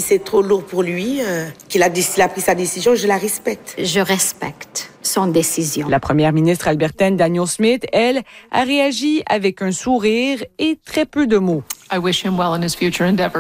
c'est trop lourd pour lui, qu'il a pris sa décision, je la respecte. Je respecte son décision. La première ministre albertaine Danielle Smith, elle, a réagi avec un sourire et très peu de mots. I wish him well in his future endeavors.